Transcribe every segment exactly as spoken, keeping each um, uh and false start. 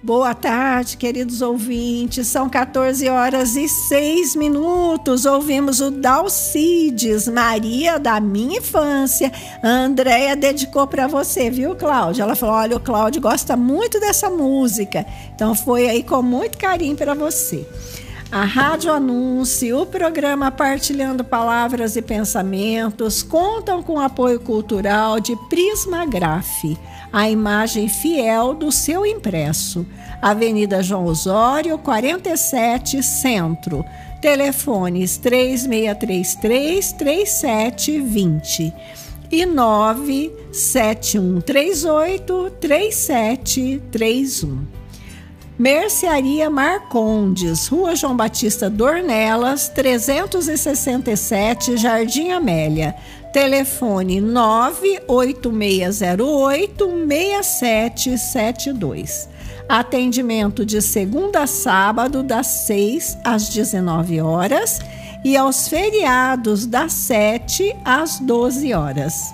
Boa tarde, queridos ouvintes. São quatorze horas e seis minutos. Ouvimos o Dalcides, Maria da minha infância. A Andréia dedicou para você, viu, Cláudia? Ela falou, olha, o Cláudio gosta muito dessa música. Então foi aí com muito carinho para você. A Rádio Anúncio, o programa Partilhando Palavras e Pensamentos contam com o apoio cultural de Prismagraf, a imagem fiel do seu impresso. Avenida João Osório, quarenta e sete, Centro. Telefones três seis três três, três sete dois zero e nove sete um três oito, três sete três um. Mercearia Marcondes, Rua João Batista Dornelas, trezentos e sessenta e sete, Jardim Amélia. Telefone nove oito seis zero oito, seis sete sete dois. Atendimento de segunda a sábado, das seis às dezenove horas e aos feriados, das sete às doze horas.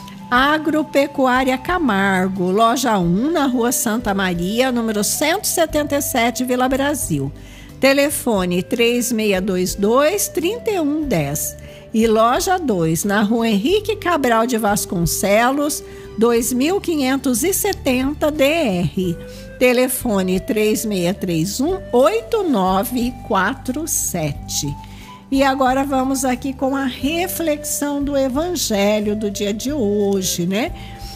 Agropecuária Camargo, loja um, na Rua Santa Maria, número cento e setenta e sete, Vila Brasil. Telefone três seis dois dois, três um um zero. E loja dois, na Rua Henrique Cabral de Vasconcelos, dois mil quinhentos e setenta, D R. Telefone três seis três um, oito nove quatro sete. E agora vamos aqui com a reflexão do Evangelho do dia de hoje, né?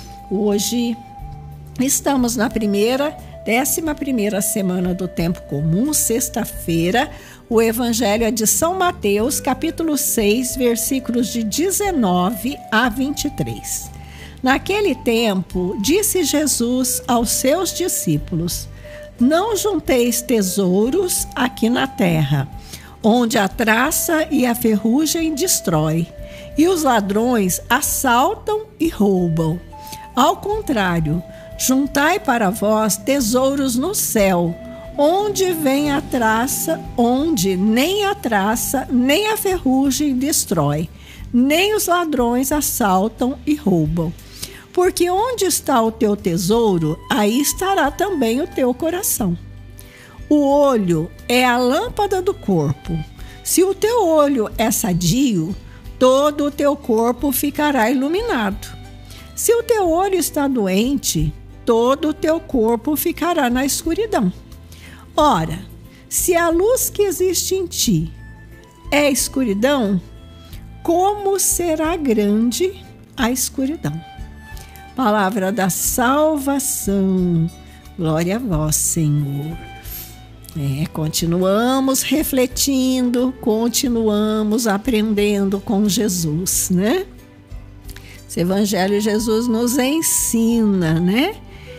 Hoje estamos na primeira, décima primeira semana do tempo comum, sexta-feira. O Evangelho é de São Mateus, capítulo seis, versículos de dezenove a vinte e três. Naquele tempo, disse Jesus aos seus discípulos: não junteis tesouros aqui na terra, onde a traça e a ferrugem destrói, e os ladrões assaltam e roubam. Ao contrário, juntai para vós tesouros no céu, onde vem a traça, onde nem a traça, nem a ferrugem destrói, nem os ladrões assaltam e roubam. Porque onde está o teu tesouro, aí estará também o teu coração. O olho é a lâmpada do corpo. Se o teu olho é sadio, todo o teu corpo ficará iluminado. Se o teu olho está doente, todo o teu corpo ficará na escuridão. Ora, se a luz que existe em ti é escuridão, como será grande a escuridão? Palavra da salvação. Glória a vós, Senhor. É, continuamos refletindo, continuamos aprendendo com Jesus, né? Esse Evangelho, Jesus nos ensina, né?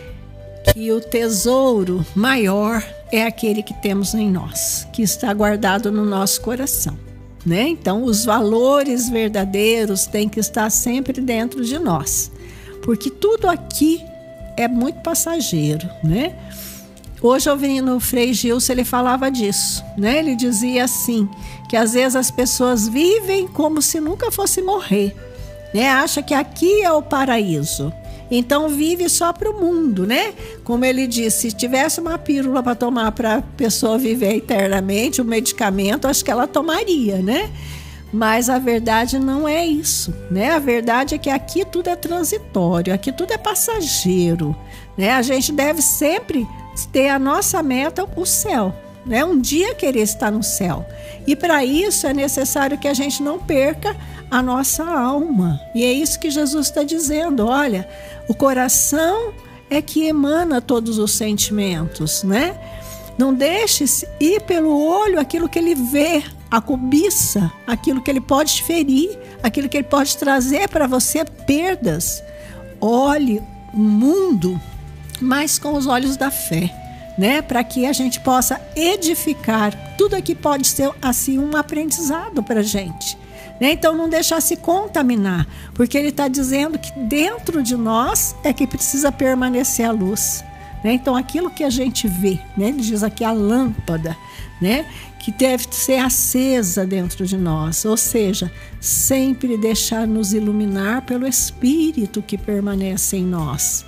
Que o tesouro maior é aquele que temos em nós, que está guardado no nosso coração, né? Então, os valores verdadeiros têm que estar sempre dentro de nós, porque tudo aqui é muito passageiro, né? Hoje eu vi no Frei Gilson, ele falava disso, né? Ele dizia assim, que às vezes as pessoas vivem como se nunca fosse morrer, né? Acha que aqui é o paraíso, então vive só para o mundo, né? Como ele disse, se tivesse uma pílula para tomar para a pessoa viver eternamente, um medicamento, acho que ela tomaria, né? Mas a verdade não é isso, né? A verdade é que aqui tudo é transitório, aqui tudo é passageiro, né? A gente deve sempre ter a nossa meta, o céu, né? Um dia querer estar no céu. E para isso é necessário que a gente não perca a nossa alma. E é isso que Jesus está dizendo. Olha, o coração é que emana todos os sentimentos, né? Não deixe ir pelo olho aquilo que ele vê, a cobiça, aquilo que ele pode te ferir, aquilo que ele pode trazer para você perdas. Olhe o mundo mas com os olhos da fé, né? Para que a gente possa edificar. Tudo aqui pode ser assim um aprendizado para a gente, né? Então não deixar se contaminar, porque ele está dizendo que dentro de nós é que precisa permanecer a luz, né? Então aquilo que a gente vê, né? Ele diz aqui a lâmpada, né? Que deve ser acesa dentro de nós, ou seja, sempre deixar nos iluminar pelo Espírito que permanece em nós.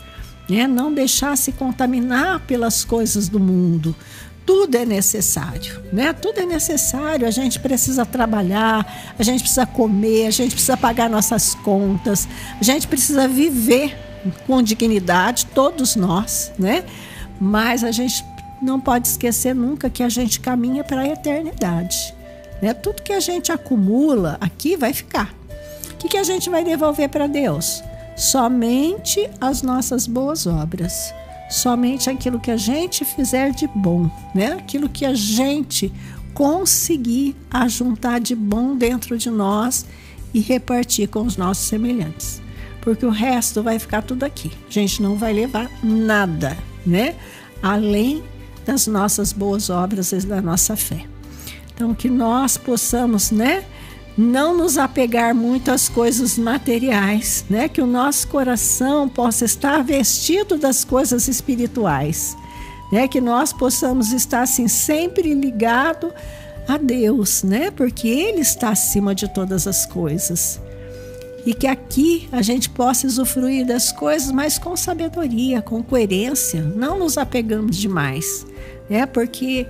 né? Não deixar se contaminar pelas coisas do mundo. Tudo é necessário, né? Tudo é necessário. A gente precisa trabalhar, a gente precisa comer, a gente precisa pagar nossas contas, a gente precisa viver com dignidade, todos nós, né? Mas a gente não pode esquecer nunca que a gente caminha para a eternidade, né? Tudo que a gente acumula aqui vai ficar. O que, que a gente vai devolver para Deus? Somente as nossas boas obras. Somente aquilo que a gente fizer de bom, né? Aquilo que a gente conseguir ajuntar de bom dentro de nós e repartir com os nossos semelhantes. Porque o resto vai ficar tudo aqui. A gente não vai levar nada, né? Além das nossas boas obras e da nossa fé. Então, que nós possamos, né? Não nos apegar muito às coisas materiais, né? Que o nosso coração possa estar vestido das coisas espirituais, né? Que nós possamos estar assim sempre ligado a Deus, né? Porque Ele está acima de todas as coisas. E que aqui a gente possa usufruir das coisas, mas com sabedoria, com coerência, não nos apegamos demais, né? Porque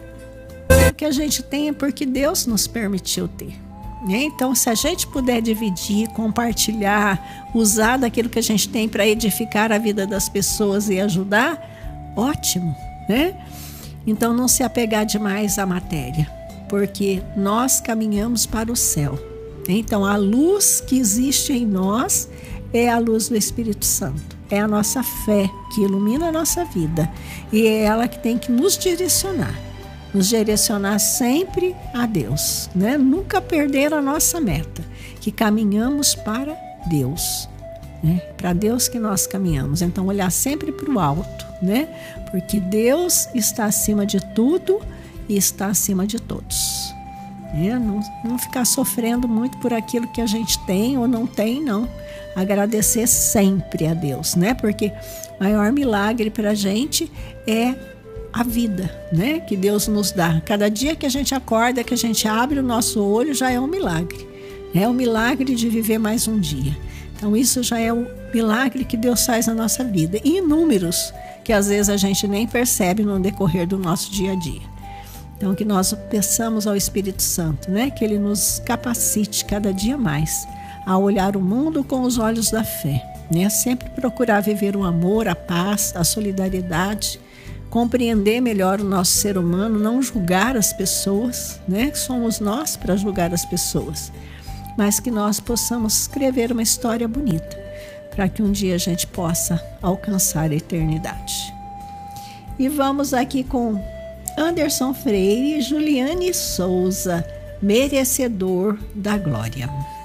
o que a gente tem é porque Deus nos permitiu ter. Então, se a gente puder dividir, compartilhar, usar daquilo que a gente tem para edificar a vida das pessoas e ajudar, ótimo, né? Então, não se apegar demais à matéria, porque nós caminhamos para o céu. Então, a luz que existe em nós é a luz do Espírito Santo. É a nossa fé que ilumina a nossa vida e é ela que tem que nos direcionar. Nos direcionar sempre a Deus, né? Nunca perder a nossa meta, que caminhamos para Deus, né? Para Deus que nós caminhamos. Então, olhar sempre para o alto, né? Porque Deus está acima de tudo e está acima de todos. É, não, não ficar sofrendo muito por aquilo que a gente tem ou não tem, não. Agradecer sempre a Deus, né? Porque o maior milagre para a gente é a vida, né? Que Deus nos dá. Cada dia que a gente acorda, que a gente abre o nosso olho, já é um milagre. É o milagre de viver mais um dia. Então, isso já é o milagre que Deus faz na nossa vida. E inúmeros, que às vezes a gente nem percebe no decorrer do nosso dia a dia. Então, que nós peçamos ao Espírito Santo, né? Que Ele nos capacite cada dia mais a olhar o mundo com os olhos da fé, né? Sempre procurar viver o amor, a paz, a solidariedade, compreender melhor o nosso ser humano, não julgar as pessoas, né? Somos nós para julgar as pessoas, mas que nós possamos escrever uma história bonita, para que um dia a gente possa alcançar a eternidade. E vamos aqui com Anderson Freire e Juliane Souza, Merecedor da Glória.